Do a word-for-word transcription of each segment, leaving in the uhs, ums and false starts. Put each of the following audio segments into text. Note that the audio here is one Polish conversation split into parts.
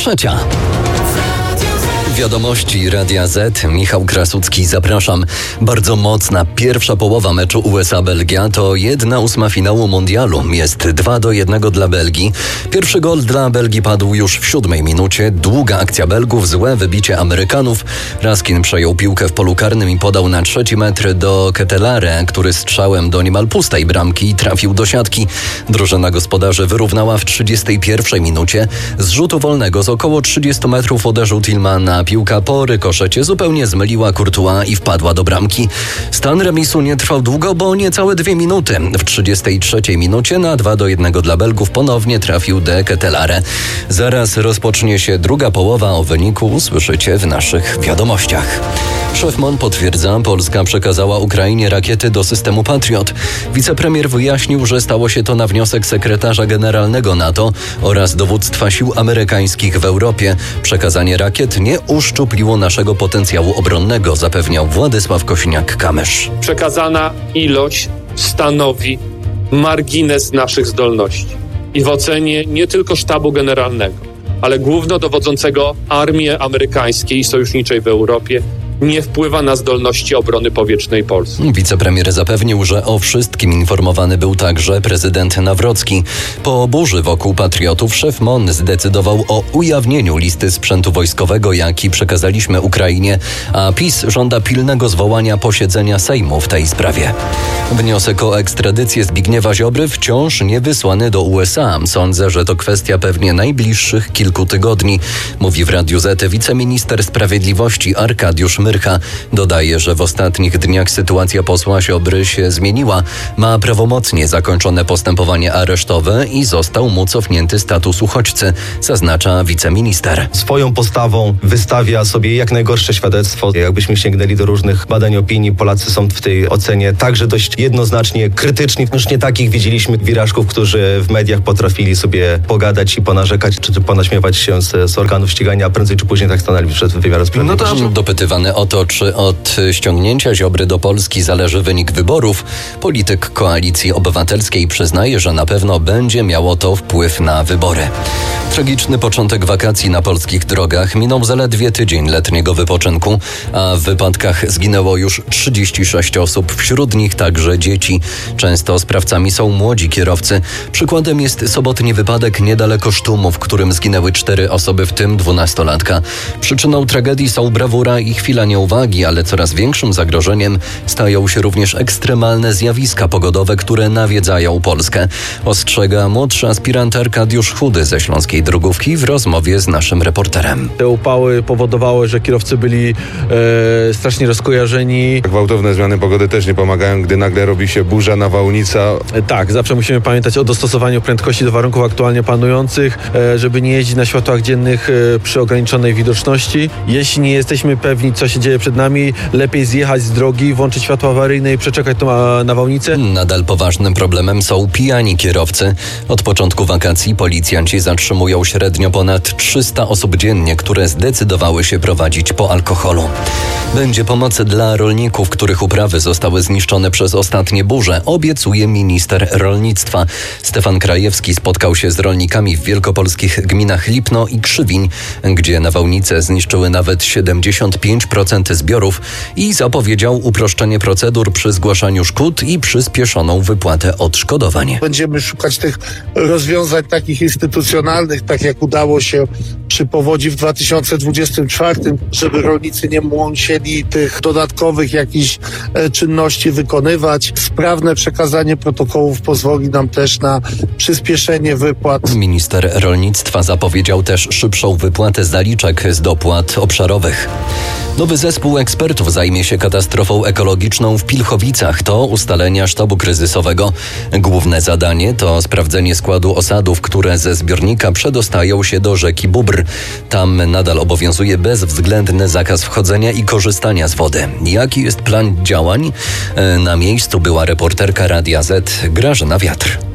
trzecia. Wiadomości Radia Z. Michał Krasucki, zapraszam. Bardzo mocna pierwsza połowa meczu U S A-Belgia to jedna ósma finału mundialu. Jest dwa do jednego dla Belgii. Pierwszy gol dla Belgii padł już w siódmej minucie. Długa akcja Belgów, złe wybicie Amerykanów. Raskin przejął piłkę w polu karnym i podał na trzeci metr do Ketelare, który strzałem do niemal pustej bramki trafił do siatki. Drużyna gospodarzy wyrównała w trzydziestej pierwszej minucie. Z rzutu wolnego z około trzydziestu metrów uderzył Tillman, a piłka po rykoszecie zupełnie zmyliła Courtois i wpadła do bramki. Stan remisu nie trwał długo, bo niecałe dwie minuty. W trzydziestej trzeciej minucie na dwa do jednego dla Belgów ponownie trafił de Ketelare. Zaraz rozpocznie się druga połowa, o wyniku usłyszycie w naszych wiadomościach. Szef M O N potwierdza, Polska przekazała Ukrainie rakiety do systemu Patriot. Wicepremier wyjaśnił, że stało się to na wniosek sekretarza generalnego NATO oraz dowództwa sił amerykańskich w Europie. Przekazanie rakiet nie uszczupliło naszego potencjału obronnego, zapewniał Władysław Kosiniak-Kamysz. Przekazana ilość stanowi margines naszych zdolności i w ocenie nie tylko sztabu generalnego, ale głównodowodzącego armii amerykańskiej i sojuszniczej w Europie nie wpływa na zdolności obrony powietrznej Polski. Wicepremier zapewnił, że o wszystkim informowany był także prezydent Nawrocki. Po burzy wokół patriotów szef M O N zdecydował o ujawnieniu listy sprzętu wojskowego, jaki przekazaliśmy Ukrainie, a PiS żąda pilnego zwołania posiedzenia Sejmu w tej sprawie. Wniosek o ekstradycję Zbigniewa Ziobry wciąż nie wysłany do U S A. Sądzę, że to kwestia pewnie najbliższych kilku tygodni, mówi w Radiu Z wiceminister sprawiedliwości Arkadiusz Myrcha. Dodaje, że w ostatnich dniach sytuacja posła Ziobry się zmieniła. Ma prawomocnie zakończone postępowanie aresztowe i został mu cofnięty status uchodźcy, zaznacza wiceminister. Swoją postawą wystawia sobie jak najgorsze świadectwo. Jakbyśmy sięgnęli do różnych badań opinii, Polacy są w tej ocenie także dość jednoznacznie krytyczni. Już nie takich widzieliśmy wirażków, którzy w mediach potrafili sobie pogadać i ponarzekać, czy ponaśmiewać się z, z organów ścigania, a prędzej czy później tak stanęli przed wymiarem sprawiedliwości. No to dopytywany o to, czy od ściągnięcia Ziobry do Polski zależy wynik wyborów, polityk Koalicji Obywatelskiej przyznaje, że na pewno będzie miało to wpływ na wybory. Tragiczny początek wakacji na polskich drogach. Minął zaledwie tydzień letniego wypoczynku, a w wypadkach zginęło już trzydzieści sześć osób, wśród nich także dzieci. Często sprawcami są młodzi kierowcy. Przykładem jest sobotni wypadek niedaleko Sztumu, w którym zginęły cztery osoby, w tym dwunastolatka. Przyczyną tragedii są brawura i chwila nieuwagi, ale coraz większym zagrożeniem stają się również ekstremalne zjawiska pogodowe, które nawiedzają Polskę. Ostrzega młodszy aspirant Arkadiusz Chudy ze Śląskiej Drogówki w rozmowie z naszym reporterem. Te upały powodowały, że kierowcy byli e, strasznie rozkojarzeni. Gwałtowne zmiany pogody też nie pomagają, gdy nagle robi się burza, nawałnica. E, tak, zawsze musimy pamiętać o dostosowaniu prędkości do warunków aktualnie panujących, e, żeby nie jeździć na światłach dziennych e, przy ograniczonej widoczności. Jeśli nie jesteśmy pewni, co się dzieje przed nami, lepiej zjechać z drogi, włączyć światła awaryjne i przeczekać tą nawałnicę. Nadal poważnym problemem są pijani kierowcy. Od początku wakacji policjanci zatrzymują średnio ponad trzysta osób dziennie, które zdecydowały się prowadzić po alkoholu. Będzie pomoc dla rolników, których uprawy zostały zniszczone przez ostatnie burze, obiecuje minister rolnictwa. Stefan Krajewski spotkał się z rolnikami w wielkopolskich gminach Lipno i Krzywiń, gdzie nawałnice zniszczyły nawet siedemdziesiąt pięć procent zbiorów i zapowiedział uproszczenie procedur przy zgłaszaniu szkód i przyspieszoną wypłatę odszkodowań. Będziemy szukać tych rozwiązań takich instytucjonalnych, tak jak udało się przy powodzi w dwa tysiące dwudziestym czwartym, żeby rolnicy nie musieli tych dodatkowych jakichś czynności wykonywać. Sprawne przekazanie protokołów pozwoli nam też na przyspieszenie wypłat. Minister rolnictwa zapowiedział też szybszą wypłatę zaliczek z dopłat obszarowych. Nowy zespół ekspertów zajmie się katastrofą ekologiczną w Pilchowicach. To ustalenia sztabu kryzysowego. Główne zadanie to sprawdzenie składu osadów, które ze zbiornika przedostają się do rzeki Bóbr. Tam nadal obowiązuje bezwzględny zakaz wchodzenia i korzystania z wody. Jaki jest plan działań? Na miejscu była reporterka Radia Z Grażyna Wiatr.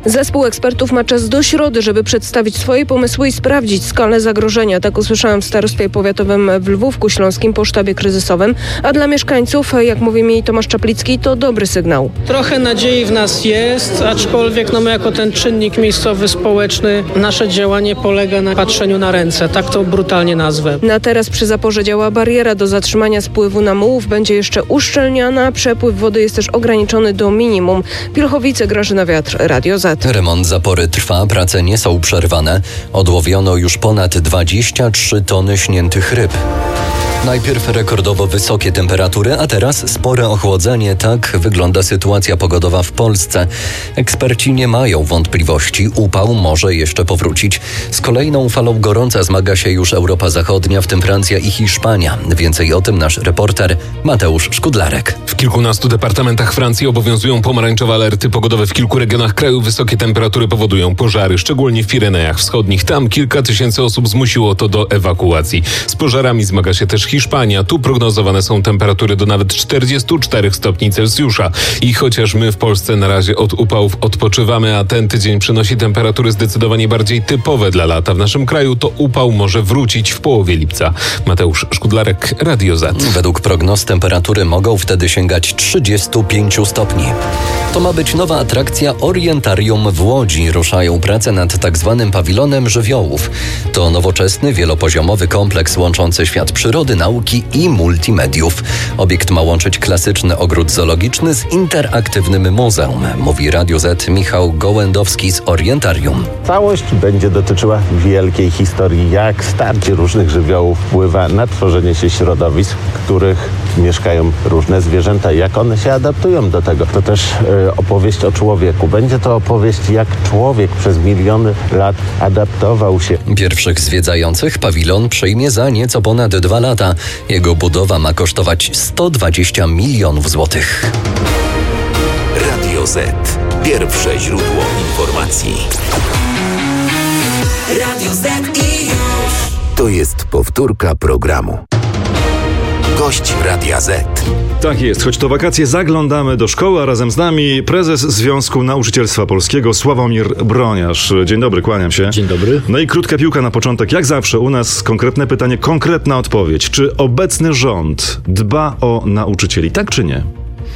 Zespół ekspertów ma czas do środy, żeby przedstawić swoje pomysły i sprawdzić skalę zagrożenia. Tak usłyszałam w starostwie powiatowym w Lwówku Śląskim po sztabie kryzysowym. A dla mieszkańców, jak mówi mi Tomasz Czaplicki, to dobry sygnał. Trochę nadziei w nas jest, aczkolwiek no my jako ten czynnik miejscowy, społeczny, nasze działanie polega na patrzeniu na ręce. Tak to brutalnie nazwę. Na teraz przy zaporze działa bariera do zatrzymania spływu na mułów. Będzie jeszcze uszczelniana. Przepływ wody jest też ograniczony do minimum. Pilchowice, Grażyna Wiatr, Radio Z. Remont zapory trwa, prace nie są przerwane. Odłowiono już ponad dwadzieścia trzy tony śniętych ryb. Najpierw rekordowo wysokie temperatury, a teraz spore ochłodzenie. Tak wygląda sytuacja pogodowa w Polsce. Eksperci nie mają wątpliwości. Upał może jeszcze powrócić. Z kolejną falą gorąca zmaga się już Europa Zachodnia, w tym Francja i Hiszpania. Więcej o tym nasz reporter Mateusz Szkudlarek. W kilkunastu departamentach Francji obowiązują pomarańczowe alerty pogodowe. W kilku regionach kraju wysokie temperatury powodują pożary, szczególnie w Pirenejach Wschodnich. Tam kilka tysięcy osób zmusiło to do ewakuacji. Z pożarami zmaga się też Hiszpania. Tu prognozowane są temperatury do nawet czterdziestu czterech stopni Celsjusza. I chociaż my w Polsce na razie od upałów odpoczywamy, a ten tydzień przynosi temperatury zdecydowanie bardziej typowe dla lata w naszym kraju, to upał może wrócić w połowie lipca. Mateusz Szkudlarek, Radio Z. Według prognoz temperatury mogą wtedy sięgać trzydziestu pięciu stopni. To ma być nowa atrakcja Orientarium w Łodzi. Ruszają prace nad tak zwanym pawilonem żywiołów. To nowoczesny, wielopoziomowy kompleks łączący świat przyrody, nauki i multimediów. Obiekt ma łączyć klasyczny ogród zoologiczny z interaktywnym muzeum, mówi Radio Z Michał Gołędowski z Orientarium. Całość będzie dotyczyła wielkiej historii, jak starcie różnych żywiołów wpływa na tworzenie się środowisk, w których mieszkają różne zwierzęta, jak one się adaptują do tego. To też y, opowieść o człowieku. Będzie to opowieść, jak człowiek przez miliony lat adaptował się. Pierwszych zwiedzających pawilon przyjmie za nieco ponad dwa lata. Jego budowa ma kosztować sto dwadzieścia milionów złotych. Radio Z. Pierwsze źródło informacji. Radio Z i już. To jest powtórka programu. Gość Radia Z. Tak jest, choć to wakacje, zaglądamy do szkoły, a razem z nami prezes Związku Nauczycielstwa Polskiego Sławomir Broniarz. Dzień dobry, kłaniam się. Dzień dobry. No i krótka piłka na początek. Jak zawsze u nas konkretne pytanie, konkretna odpowiedź. Czy obecny rząd dba o nauczycieli, tak czy nie?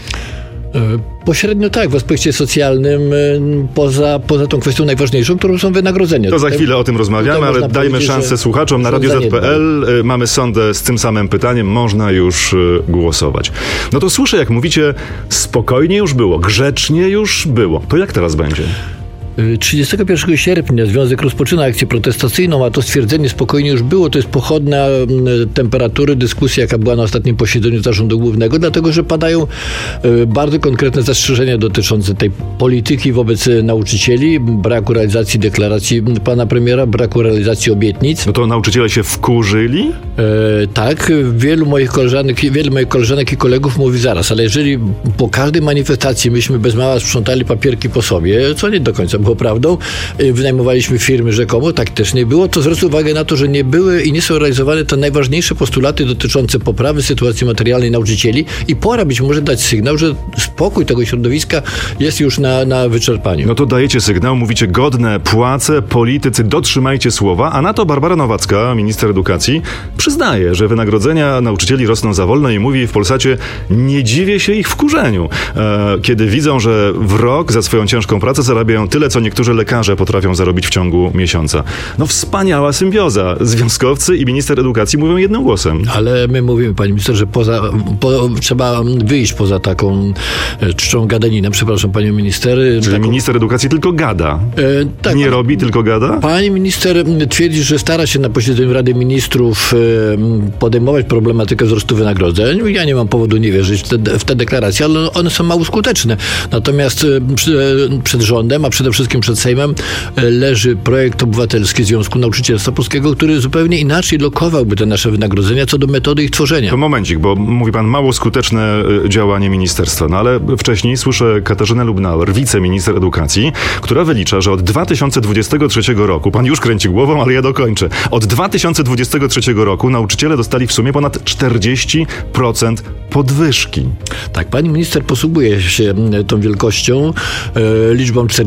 Pośrednio tak, w aspekcie socjalnym, poza, poza tą kwestią najważniejszą, którą są wynagrodzenia. To za tutaj, chwilę o tym rozmawiamy, ale dajmy szansę słuchaczom. Na radio zet kropka pe el mamy sondę z tym samym pytaniem, można już głosować. No to słyszę, jak mówicie, spokojnie już było, grzecznie już było. To jak teraz będzie? trzydziestego pierwszego sierpnia Związek rozpoczyna akcję protestacyjną, a to stwierdzenie spokojnie już było. To jest pochodna temperatury dyskusji, jaka była na ostatnim posiedzeniu Zarządu Głównego, dlatego że padają bardzo konkretne zastrzeżenia dotyczące tej polityki wobec nauczycieli, braku realizacji deklaracji pana premiera, braku realizacji obietnic. No to nauczyciele się wkurzyli? E, tak, wielu moich koleżanek, wielu moich koleżanek i kolegów mówi zaraz, ale jeżeli po każdej manifestacji myśmy bez mała sprzątali papierki po sobie, co nie do końca było prawdą, wynajmowaliśmy firmy rzekomo, tak też nie było, to zwrócę uwagę na to, że nie były i nie są realizowane te najważniejsze postulaty dotyczące poprawy sytuacji materialnej nauczycieli i pora być może dać sygnał, że spokój tego środowiska jest już na, na wyczerpaniu. No to dajecie sygnał, mówicie godne płace, politycy, dotrzymajcie słowa, a na to Barbara Nowacka, minister edukacji, przyznaje, że wynagrodzenia nauczycieli rosną za wolno i mówi w Polsacie, nie dziwię się ich wkurzeniu, e, kiedy widzą, że w rok za swoją ciężką pracę zarabiają tyle, co niektórzy lekarze potrafią zarobić w ciągu miesiąca. No wspaniała symbioza. Związkowcy i minister edukacji mówią jednym głosem. Ale my mówimy, panie ministrze, że poza, po, trzeba wyjść poza taką czczą gadaninę, przepraszam panią minister. Czyli taką... minister edukacji tylko gada. E, tak, Nie pan... robi, tylko gada? Pani minister twierdzi, że stara się na posiedzeniu Rady Ministrów e, podejmować problematykę wzrostu wynagrodzeń. Ja nie mam powodu nie wierzyć w te, w te deklaracje, ale one są mało skuteczne. Natomiast e, przy, e, przed rządem, a przede wszystkim przed Sejmem leży projekt obywatelski Związku Nauczycielstwa Polskiego, który zupełnie inaczej lokowałby te nasze wynagrodzenia co do metody ich tworzenia. To momencik, bo mówi pan mało skuteczne działanie ministerstwa, no ale wcześniej słyszę Katarzynę Lubnauer, wiceminister edukacji, która wylicza, że od dwa tysiące dwudziestego trzeciego roku, pan już kręci głową, ale ja dokończę, od dwa tysiące dwudziestego trzeciego roku nauczyciele dostali w sumie ponad czterdzieści procent podwyżki. Tak, pani minister posługuje się tą wielkością, e, liczbą czterdzieści cztery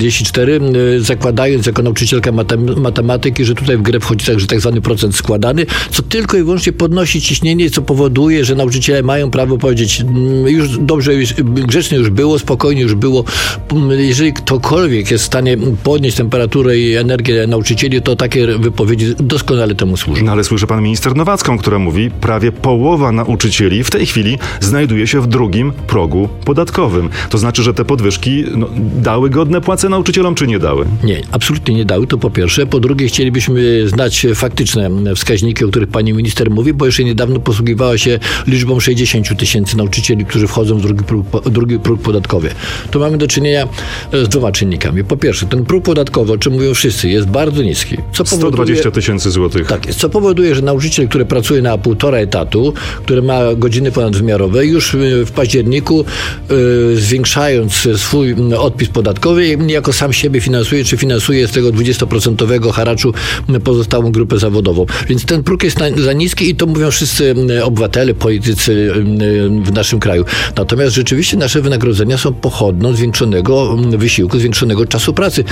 cztery, zakładając jako nauczycielka matem- matematyki, że tutaj w grę wchodzi także tak zwany procent składany, co tylko i wyłącznie podnosi ciśnienie, co powoduje, że nauczyciele mają prawo powiedzieć, już dobrze, już, grzecznie już było, spokojnie już było. Jeżeli ktokolwiek jest w stanie podnieść temperaturę i energię nauczycieli, to takie wypowiedzi doskonale temu służą. No ale słyszy pan minister Nowacką, która mówi, prawie połowa nauczycieli w tej chwili znajduje się w drugim progu podatkowym. To znaczy, że te podwyżki no, dały godne płace nauczycielom, czy nie dały? Nie, absolutnie nie dały, to po pierwsze. Po drugie, chcielibyśmy znać faktyczne wskaźniki, o których pani minister mówi, bo jeszcze niedawno posługiwała się liczbą sześćdziesiąt tysięcy nauczycieli, którzy wchodzą w drugi próg, drugi próg podatkowy. Tu mamy do czynienia z dwoma czynnikami. Po pierwsze, ten próg podatkowy, o czym mówią wszyscy, jest bardzo niski. Co sto dwadzieścia tysięcy złotych. Tak jest, co powoduje, że nauczyciel, który pracuje na półtora etatu, który ma godziny ponadwymiarowe, już w październiku yy, zwiększając swój odpis podatkowy, niejako sam siebie finansuje, czy finansuje z tego dwudziestoprocentowego haraczu pozostałą grupę zawodową. Więc ten próg jest na, za niski i to mówią wszyscy obywatele, politycy w naszym kraju. Natomiast rzeczywiście nasze wynagrodzenia są pochodną zwiększonego wysiłku, zwiększonego czasu pracy.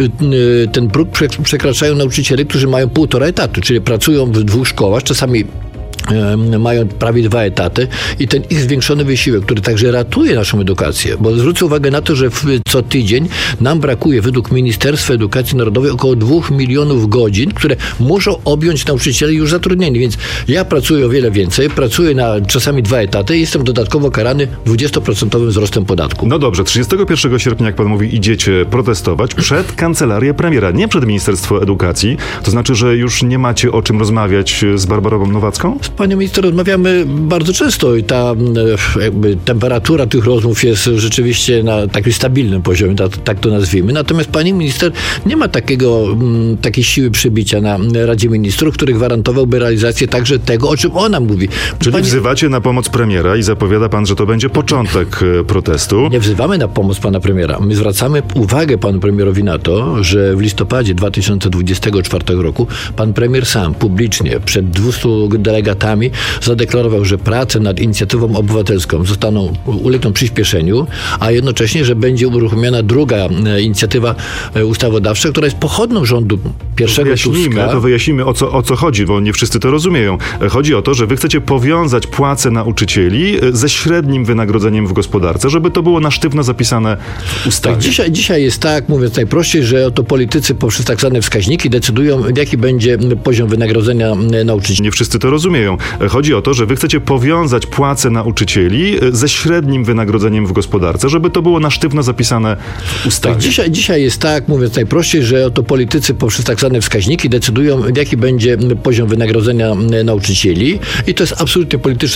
Ten próg przekraczają nauczyciele, którzy mają półtora etatu, czyli pracują w dwóch szkołach, czasami mają prawie dwa etaty i ten ich zwiększony wysiłek, który także ratuje naszą edukację, bo zwrócę uwagę na to, że w, co tydzień nam brakuje według Ministerstwa Edukacji Narodowej około dwóch milionów godzin, które muszą objąć nauczyciele już zatrudnieni, więc ja pracuję o wiele więcej, pracuję na czasami dwa etaty i jestem dodatkowo karany dwudziestoprocentowym wzrostem podatku. No dobrze, trzydziestego pierwszego sierpnia, jak pan mówi, idziecie protestować przed kancelarię premiera, nie przed Ministerstwo Edukacji, to znaczy, że już nie macie o czym rozmawiać z Barbarą Nowacką? Z panią minister rozmawiamy bardzo często i ta jakby temperatura tych rozmów jest rzeczywiście na takim stabilnym poziomie, tak, tak to nazwijmy. Natomiast pani minister nie ma takiego, takiej siły przebicia na Radzie Ministrów, który gwarantowałby realizację także tego, o czym ona mówi. Czyli pani... wzywacie na pomoc premiera i zapowiada pan, że to będzie początek protestu. Nie wzywamy na pomoc pana premiera. My zwracamy uwagę panu premierowi na to, że w listopadzie dwa tysiące dwudziestego czwartego roku pan premier sam publicznie przed dwustu delegatami zadeklarował, że prace nad inicjatywą obywatelską zostaną, ulegną przyspieszeniu, a jednocześnie, że będzie uruchomiona druga inicjatywa ustawodawcza, która jest pochodną rządu pierwszego wyjaśnijmy, Tuska. To wyjaśnijmy, o co, o co chodzi, bo nie wszyscy to rozumieją. Chodzi o to, że wy chcecie powiązać płace nauczycieli ze średnim wynagrodzeniem w gospodarce, żeby to było na sztywno zapisane w ustawie. Tak, dzisiaj, dzisiaj jest tak, mówiąc najprościej, że oto politycy poprzez tak zwane wskaźniki decydują, jaki będzie poziom wynagrodzenia nauczycieli. Nie wszyscy to rozumieją. Chodzi o to, że wy chcecie powiązać płace nauczycieli ze średnim wynagrodzeniem w gospodarce, żeby to było na sztywno zapisane w ustawie. Tak, dzisiaj, dzisiaj jest tak, mówiąc najprościej, że oto politycy poprzez tak zwane wskaźniki decydują, jaki będzie poziom wynagrodzenia nauczycieli i to jest absolutnie polityczna